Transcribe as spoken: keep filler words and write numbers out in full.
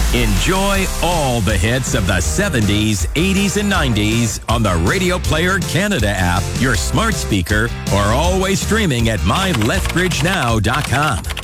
Enjoy all the hits of the seventies, eighties, and nineties on the Radio Player Canada app, your smart speaker, or always streaming at my lethbridge now dot com.